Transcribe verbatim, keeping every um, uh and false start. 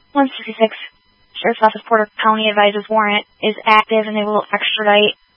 one sixty-six. Sheriff's Office, Porter County advises warrant is active and they will extradite